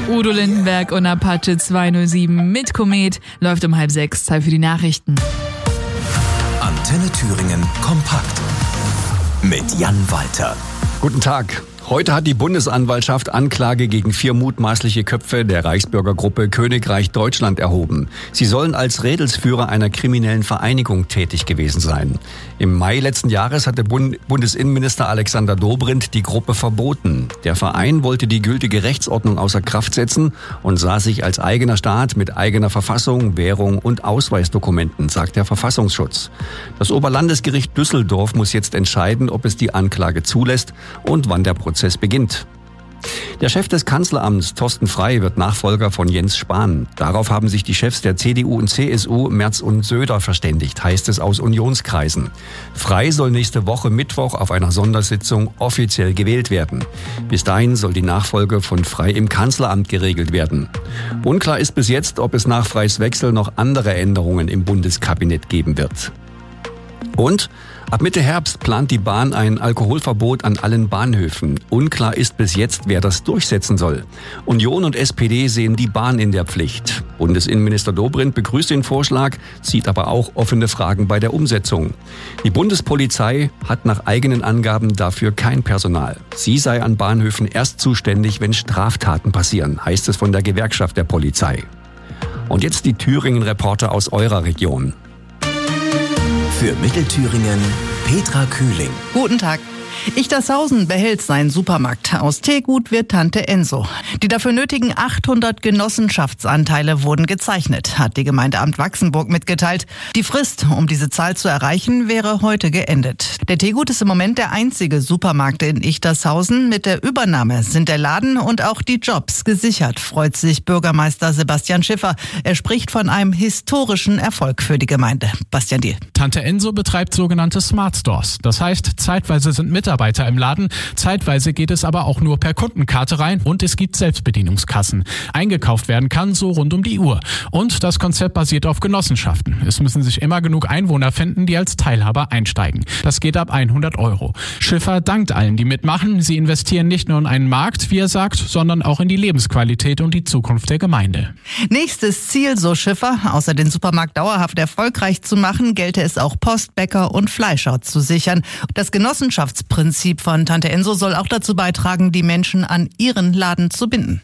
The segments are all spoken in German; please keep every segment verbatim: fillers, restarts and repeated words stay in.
Udo Lindenberg und Apache zweihundertsieben mit Komet läuft um halb sechs. Zeit für die Nachrichten. Antenne Thüringen kompakt mit Jan Walter. Guten Tag. Heute hat die Bundesanwaltschaft Anklage gegen vier mutmaßliche Köpfe der Reichsbürgergruppe Königreich Deutschland erhoben. Sie sollen als Rädelsführer einer kriminellen Vereinigung tätig gewesen sein. Im Mai letzten Jahres hatte Bund- Bundesinnenminister Alexander Dobrindt die Gruppe verboten. Der Verein wollte die gültige Rechtsordnung außer Kraft setzen und sah sich als eigener Staat mit eigener Verfassung, Währung und Ausweisdokumenten, sagt der Verfassungsschutz. Das Oberlandesgericht Düsseldorf muss jetzt entscheiden, ob es die Anklage zulässt und wann der Prozess beginnt. Der Chef des Kanzleramts, Thorsten Frey, wird Nachfolger von Jens Spahn. Darauf haben sich die Chefs der C D U und C S U, Merz und Söder, verständigt, heißt es aus Unionskreisen. Frey soll nächste Woche Mittwoch auf einer Sondersitzung offiziell gewählt werden. Bis dahin soll die Nachfolge von Frey im Kanzleramt geregelt werden. Unklar ist bis jetzt, ob es nach Freys Wechsel noch andere Änderungen im Bundeskabinett geben wird. Und ab Mitte Herbst plant die Bahn ein Alkoholverbot an allen Bahnhöfen. Unklar ist bis jetzt, wer das durchsetzen soll. Union und S P D sehen die Bahn in der Pflicht. Bundesinnenminister Dobrindt begrüßt den Vorschlag, sieht aber auch offene Fragen bei der Umsetzung. Die Bundespolizei hat nach eigenen Angaben dafür kein Personal. Sie sei an Bahnhöfen erst zuständig, wenn Straftaten passieren, heißt es von der Gewerkschaft der Polizei. Und jetzt die Thüringen-Reporter aus eurer Region. Für Mittelthüringen Petra Kühling. Guten Tag. Ichtershausen behält seinen Supermarkt. Aus Teegut wird Tante Enso. Die dafür nötigen achthundert Genossenschaftsanteile wurden gezeichnet, hat die Gemeindeamt Wachsenburg mitgeteilt. Die Frist, um diese Zahl zu erreichen, wäre heute geendet. Der Teegut ist im Moment der einzige Supermarkt in Ichtershausen. Mit der Übernahme sind der Laden und auch die Jobs gesichert, freut sich Bürgermeister Sebastian Schiffer. Er spricht von einem historischen Erfolg für die Gemeinde. Bastian Diel. Tante Enso betreibt sogenannte Smart Stores. Das heißt, zeitweise sind Mitarbeiter Mitarbeiter im Laden. Zeitweise geht es aber auch nur per Kundenkarte rein und es gibt Selbstbedienungskassen. Eingekauft werden kann so rund um die Uhr. Und das Konzept basiert auf Genossenschaften. Es müssen sich immer genug Einwohner finden, die als Teilhaber einsteigen. Das geht ab hundert Euro. Schiffer dankt allen, die mitmachen. Sie investieren nicht nur in einen Markt, wie er sagt, sondern auch in die Lebensqualität und die Zukunft der Gemeinde. Nächstes Ziel, so Schiffer, außer den Supermarkt dauerhaft erfolgreich zu machen, gelte es auch Post, Bäcker und Fleischer zu sichern. Das Genossenschaftsprinzip Prinzip von Tante Enso soll auch dazu beitragen, die Menschen an ihren Laden zu binden.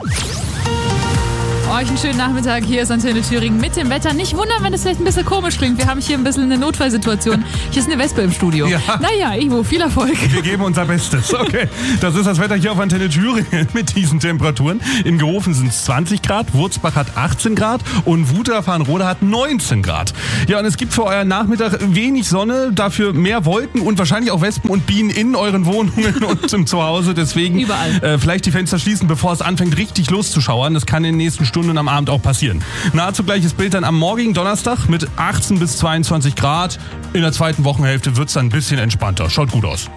Euch einen schönen Nachmittag, hier ist Antenne Thüringen mit dem Wetter. Nicht wundern, wenn es vielleicht ein bisschen komisch klingt. Wir haben hier ein bisschen eine Notfallsituation. Hier ist eine Wespe im Studio. Ja. Naja, Ivo, viel Erfolg. Wir geben unser Bestes. Okay, das ist das Wetter hier auf Antenne Thüringen mit diesen Temperaturen. In Gehofen sind es zwanzig Grad, Wurzbach hat achtzehn Grad und Wuther-Farnrode hat neunzehn Grad. Ja, und es gibt für euren Nachmittag wenig Sonne, dafür mehr Wolken und wahrscheinlich auch Wespen und Bienen in euren Wohnungen und im Zuhause. Deswegen Überall. Äh, vielleicht die Fenster schließen, bevor es anfängt richtig loszuschauern. Das kann in den nächsten Stunden und am Abend auch passieren. Nahezu gleiches Bild dann am morgigen Donnerstag mit achtzehn bis zweiundzwanzig Grad. In der zweiten Wochenhälfte wird es dann ein bisschen entspannter. Schaut gut aus.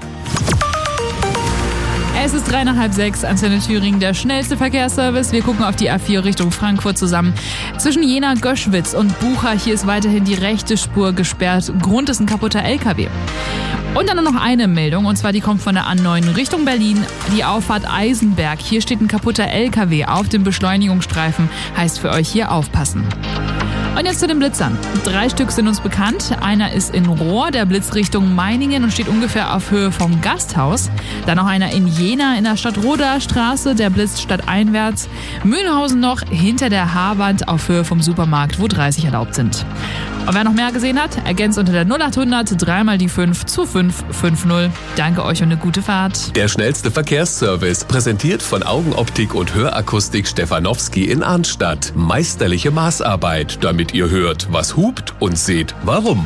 Es ist drei nach halb sechs, Antenne Thüringen, der schnellste Verkehrsservice. Wir gucken auf die A vier Richtung Frankfurt zusammen. Zwischen Jena, Göschwitz und Bucha, hier ist weiterhin die rechte Spur gesperrt. Grund ist ein kaputter L K W. Und dann noch eine Meldung, und zwar die kommt von der A neun Richtung Berlin. Die Auffahrt Eisenberg. Hier steht ein kaputter L K W auf dem Beschleunigungsstreifen. Heißt für euch hier aufpassen. Und jetzt zu den Blitzern. Drei Stück sind uns bekannt. Einer ist in Rohr, der Blitz Richtung Meiningen und steht ungefähr auf Höhe vom Gasthaus. Dann noch einer in Jena in der Stadtroder Straße, der blitzt stadteinwärts. Mühlhausen noch hinter der Haarwand auf Höhe vom Supermarkt, wo dreißig erlaubt sind. Und wer noch mehr gesehen hat, ergänzt unter der null acht hundert drei mal die fünf zu fünf fünf null. Danke euch und eine gute Fahrt. Der schnellste Verkehrsservice, präsentiert von Augenoptik und Hörakustik Stefanowski in Arnstadt. Meisterliche Maßarbeit, damit ihr hört, was hupt und seht, warum.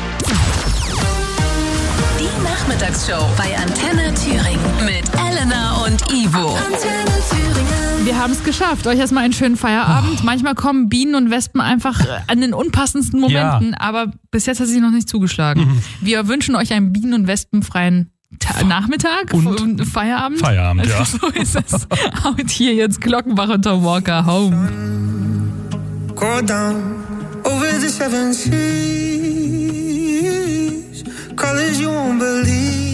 Die Nachmittagsshow bei Antenne Thüringen mit Elena und Ivo. Antenne Thüringen. Wir haben es geschafft. Euch erstmal einen schönen Feierabend. Oh. Manchmal kommen Bienen und Wespen einfach an den unpassendsten Momenten, ja. Aber bis jetzt hat sie noch nicht zugeschlagen. Mhm. Wir wünschen euch einen bienen- und wespenfreien Ta- Nachmittag und Feierabend. Feierabend, ja. So ist es. Und hier jetzt Glockenbach und Tom Walker, Home. Go down over the seven seas, colors you won't believe.